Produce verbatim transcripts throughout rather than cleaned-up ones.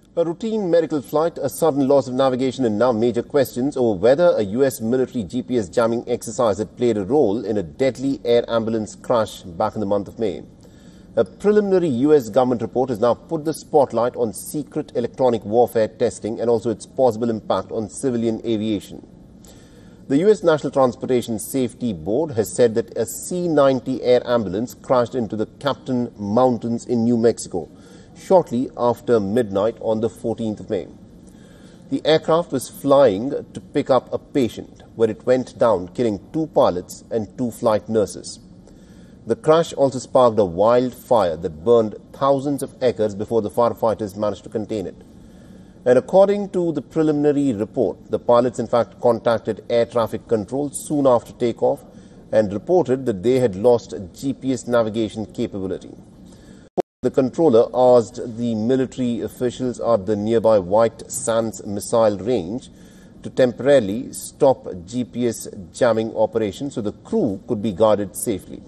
A routine medical flight, a sudden loss of navigation, and now major questions over whether a U S military G P S jamming exercise had played a role in a deadly air ambulance crash back in the month of May. A preliminary U S government report has now put the spotlight on secret electronic warfare testing and also its possible impact on civilian aviation. The U S National Transportation Safety Board has said that a C ninety air ambulance crashed into the Captain Mountains in New Mexico shortly after midnight on the fourteenth of May. The aircraft was flying to pick up a patient when it went down, killing two pilots and two flight nurses. The crash also sparked a wildfire that burned thousands of acres before the firefighters managed to contain it. And according to the preliminary report, the pilots in fact contacted air traffic control soon after takeoff and reported that they had lost G P S navigation capability. The controller asked the military officials at the nearby White Sands missile range to temporarily stop G P S jamming operations so the crew could be guarded safely.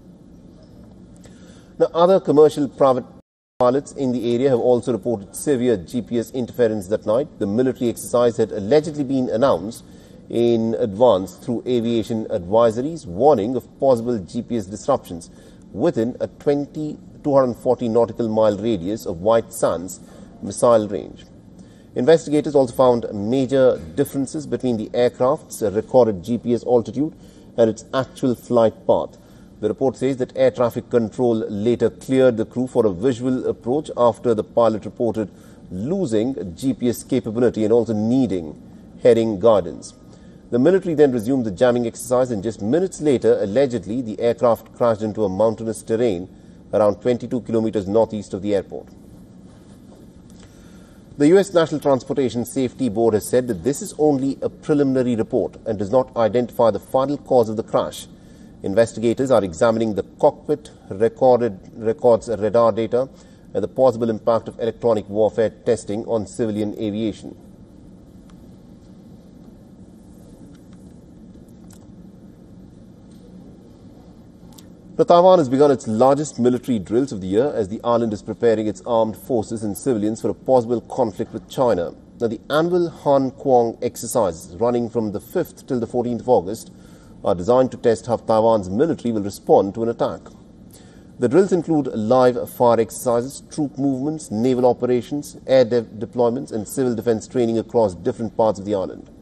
Now, other commercial private pilots in the area have also reported severe G P S interference that night. The military exercise had allegedly been announced in advance through aviation advisories, warning of possible G P S disruptions within a two hundred forty nautical mile radius of White Sands missile range. Investigators also found major differences between the aircraft's recorded G P S altitude and its actual flight path. The report says that air traffic control later cleared the crew for a visual approach after the pilot reported losing G P S capability and also needing heading guidance. The military then resumed the jamming exercise, and just minutes later, allegedly, the aircraft crashed into a mountainous terrain around twenty-two kilometers northeast of the airport. The U S National Transportation Safety Board has said that this is only a preliminary report and does not identify the final cause of the crash. Investigators are examining the cockpit recorded records radar data and the possible impact of electronic warfare testing on civilian aviation. Now, Taiwan has begun its largest military drills of the year as the island is preparing its armed forces and civilians for a possible conflict with China. Now, the annual Han Kuang exercises, running from the fifth till the fourteenth of August, are designed to test how Taiwan's military will respond to an attack. The drills include live fire exercises, troop movements, naval operations, air de- deployments, and civil defense training across different parts of the island.